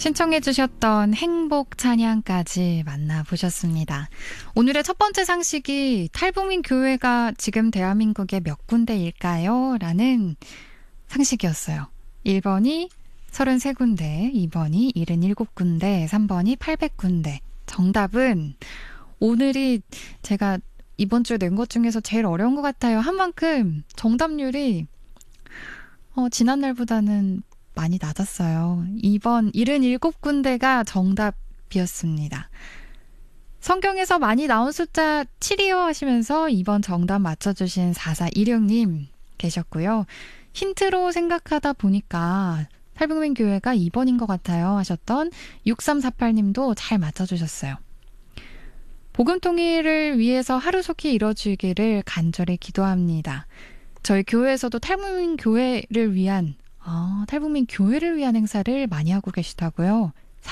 신청해 주셨던 행복 찬양까지 만나보셨습니다. 오늘의 첫 번째 상식이 탈북민 교회가 지금 대한민국에 몇 군데일까요? 라는 상식이었어요. 1번이 33군데, 2번이 77군데, 3번이 800군데. 정답은 오늘이 제가 이번 주에 낸 것 중에서 제일 어려운 것 같아요. 한 만큼 정답률이 지난날보다는 많이 낮았어요. 2번 77군데가 정답이었습니다. 성경에서 많이 나온 숫자 7이요 하시면서 2번 정답 맞춰주신 4416님 계셨고요. 힌트로 생각하다 보니까 탈북민 교회가 2번인 것 같아요 하셨던 6348님도 잘 맞춰주셨어요. 복음 통일을 위해서 하루속히 이뤄지기를 간절히 기도합니다. 저희 교회에서도 탈북민 교회를 위한 행사를 많이 하고 계시다고요.